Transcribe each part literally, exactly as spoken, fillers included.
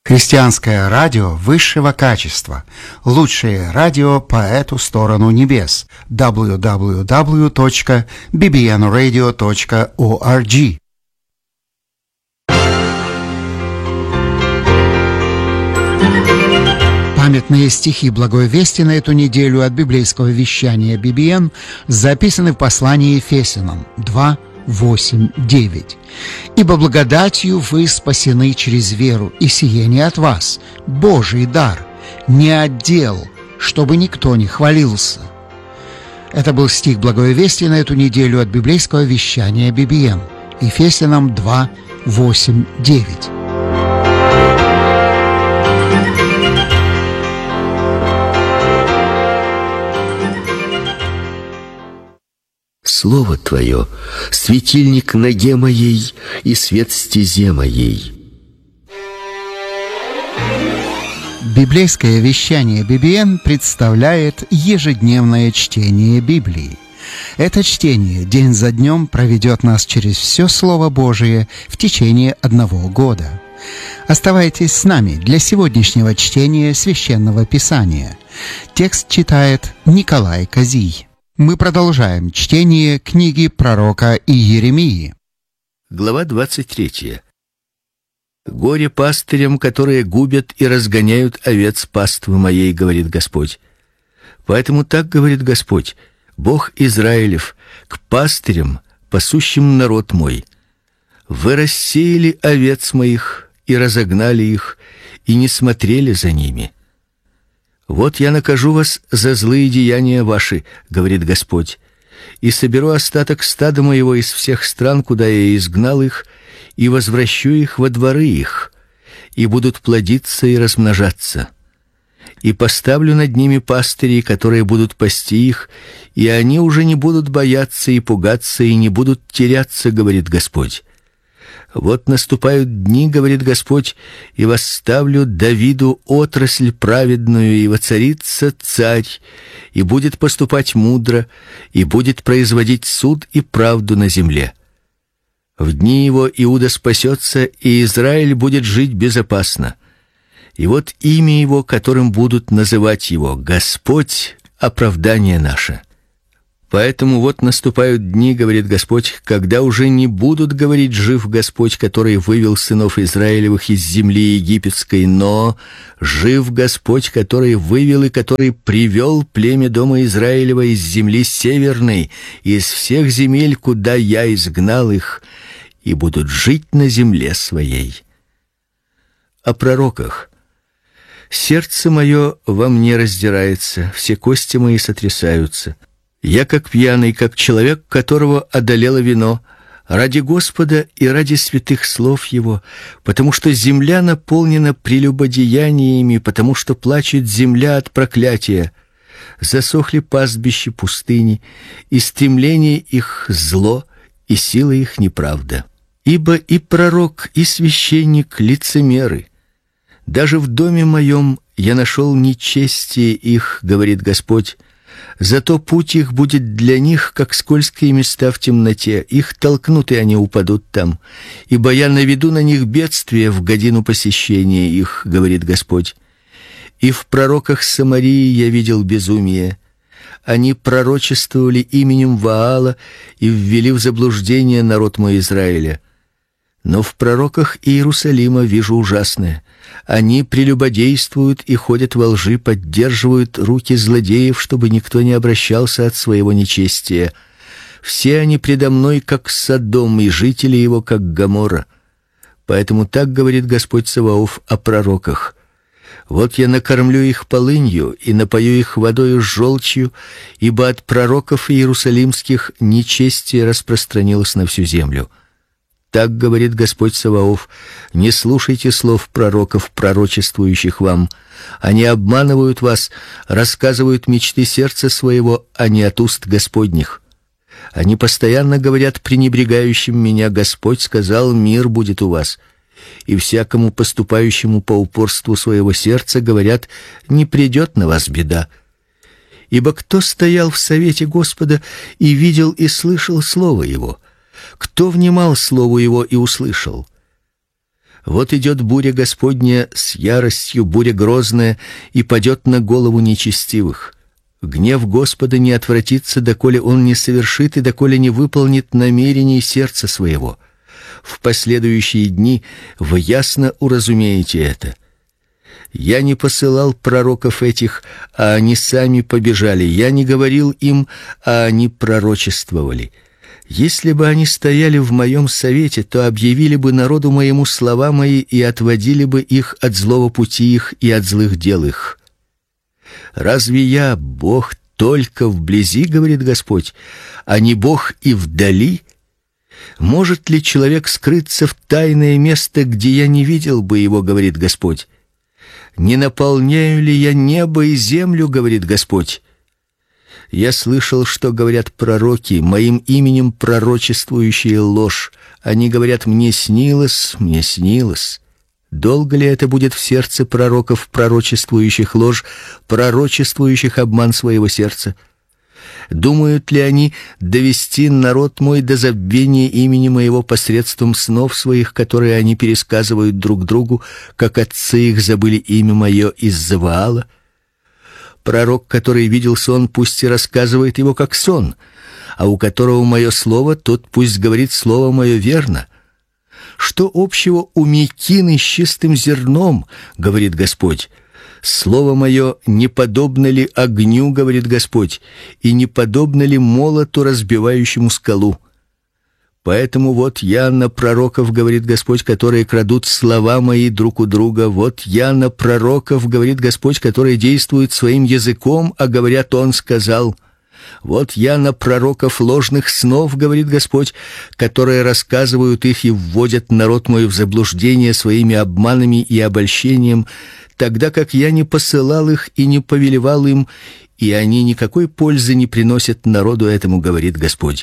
Христианское радио высшего качества. Лучшее радио по эту сторону небес. дабл ю дабл ю дабл ю точка би би эн радио точка орг. Памятные стихи Благой Вести на эту неделю от библейского вещания би би эн записаны в послании Ефесянам два, восемь, девять. «Ибо благодатью вы спасены через веру, и сие не от вас, Божий дар, не от дел, чтобы никто не хвалился». Это был стих Благой Вести на эту неделю от библейского вещания би би эн. Ефесянам два, восемь, девять. Слово Твое — светильник ноге моей и свет стезе моей. Библейское вещание би би эн представляет ежедневное чтение Библии. Это чтение день за днем проведет нас через все Слово Божие в течение одного года. Оставайтесь с нами для сегодняшнего чтения Священного Писания. Текст читает Николай Козий. Мы продолжаем чтение книги пророка Иеремии. Глава двадцать третья. «Горе пастырям, которые губят и разгоняют овец паствы моей, говорит Господь. Поэтому так говорит Господь, Бог Израилев, к пастырям, пасущим народ мой. Вы рассеяли овец моих и разогнали их, и не смотрели за ними. Вот я накажу вас за злые деяния ваши, говорит Господь, и соберу остаток стада моего из всех стран, куда я изгнал их, и возвращу их во дворы их, и будут плодиться и размножаться. И поставлю над ними пастырей, которые будут пасти их, и они уже не будут бояться и пугаться, и не будут теряться, говорит Господь. Вот наступают дни, говорит Господь, и восставлю Давиду отрасль праведную, и воцарится царь, и будет поступать мудро, и будет производить суд и правду на земле. В дни его Иуда спасется, и Израиль будет жить безопасно. И вот имя его, которым будут называть его: Господь, оправдание наше. Поэтому вот наступают дни, говорит Господь, когда уже не будут говорить: жив Господь, который вывел сынов Израилевых из земли египетской, но жив Господь, который вывел и который привел племя дома Израилева из земли северной, из всех земель, куда я изгнал их, и будут жить на земле своей. О пророках. Сердце мое во мне раздирается, все кости мои сотрясаются. Я как пьяный, как человек, которого одолело вино, ради Господа и ради святых слов Его, потому что земля наполнена прелюбодеяниями, потому что плачет земля от проклятия. Засохли пастбища пустыни, и стремление их зло, и сила их неправда. Ибо и пророк, и священник лицемеры. Даже в доме моем я нашел нечестие их, говорит Господь. Зато путь их будет для них, как скользкие места в темноте. Их толкнут, и они упадут там. Ибо я наведу на них бедствие в годину посещения их, говорит Господь. И в пророках Самарии я видел безумие. Они пророчествовали именем Ваала и ввели в заблуждение народ мой Израиля. Но в пророках Иерусалима вижу ужасное. Они прелюбодействуют и ходят во лжи, поддерживают руки злодеев, чтобы никто не обращался от своего нечестия. Все они предо мной, как Содом, и жители его, как Гоморра. Поэтому так говорит Господь Саваоф о пророках. Вот я накормлю их полынью и напою их водою с желчью, ибо от пророков иерусалимских нечестие распространилось на всю землю. Так говорит Господь Саваоф: не слушайте слов пророков, пророчествующих вам. Они обманывают вас, рассказывают мечты сердца своего, а не от уст Господних. Они постоянно говорят пренебрегающим меня: Господь сказал, мир будет у вас. И всякому поступающему по упорству своего сердца говорят: не придет на вас беда. Ибо кто стоял в совете Господа и видел и слышал слово Его? Кто внимал слову Его и услышал? Вот идет буря Господня с яростью, буря грозная, и падет на голову нечестивых. Гнев Господа не отвратится, доколе он не совершит и доколе не выполнит намерений сердца своего. В последующие дни вы ясно уразумеете это. Я не посылал пророков этих, а они сами побежали. Я не говорил им, а они пророчествовали. Если бы они стояли в моем совете, то объявили бы народу моему слова мои и отводили бы их от злого пути их и от злых дел их. Разве я Бог только вблизи, говорит Господь, а не Бог и вдали? Может ли человек скрыться в тайное место, где я не видел бы его, говорит Господь? Не наполняю ли я небо и землю, говорит Господь? Я слышал, что говорят пророки, моим именем пророчествующие ложь. Они говорят: мне снилось, мне снилось. Долго ли это будет в сердце пророков, пророчествующих ложь, пророчествующих обман своего сердца? Думают ли они довести народ мой до забвения имени моего посредством снов своих, которые они пересказывают друг другу, как отцы их забыли имя мое из-за Ваала? Пророк, который видел сон, пусть и рассказывает его как сон, а у которого мое слово, тот пусть говорит слово мое верно. Что общего у мекины с чистым зерном, говорит Господь? Слово мое не подобно ли огню, говорит Господь, и не подобно ли молоту, разбивающему скалу? Поэтому вот я на пророков, говорит Господь, которые крадут слова мои друг у друга. Вот я на пророков, говорит Господь, которые действуют своим языком, а говорят: он сказал. Вот я на пророков ложных снов, говорит Господь, которые рассказывают их и вводят народ мой в заблуждение своими обманами и обольщением, тогда как я не посылал их и не повелевал им, и они никакой пользы не приносят народу этому, говорит Господь.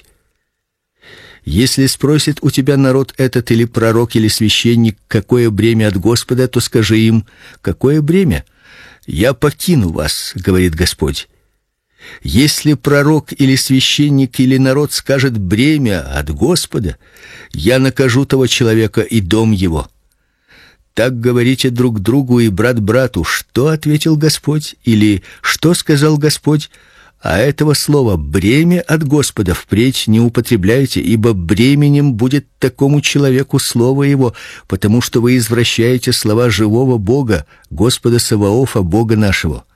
Если спросит у тебя народ этот или пророк или священник, какое бремя от Господа, то скажи им: какое бремя? Я покину вас, говорит Господь. Если пророк или священник или народ скажет: бремя от Господа, я накажу того человека и дом его. Так говорите друг другу и брат брату: что ответил Господь, или что сказал Господь? А этого слова «бремя от Господа» впредь не употребляйте, ибо бременем будет такому человеку слово его, потому что вы извращаете слова живого Бога, Господа Саваофа, Бога нашего.